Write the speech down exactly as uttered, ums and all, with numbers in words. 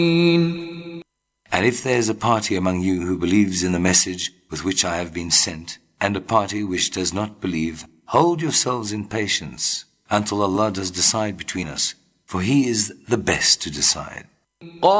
And if there is a party among you who believes in the message with which I have been sent, and a party which does not believe, hold yourselves in patience until Allah does decide between us, for He is the best to decide.